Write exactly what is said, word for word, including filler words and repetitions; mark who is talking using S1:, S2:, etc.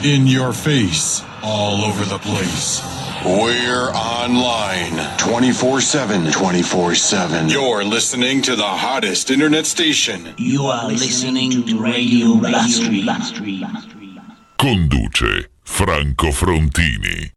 S1: in your face, all over the place.
S2: We're online twenty-four seven, twenty-four seven.
S1: You're listening to the hottest internet station.
S3: You are listening to Radio Blastri.
S4: Conduce Franco Frontini.